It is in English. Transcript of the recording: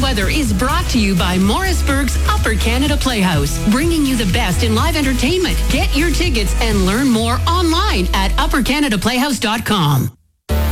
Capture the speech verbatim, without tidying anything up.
weather is brought to you by Morrisburg's Upper Canada Playhouse, bringing you the best in live entertainment. Get your tickets and learn more online at upper canada playhouse dot com.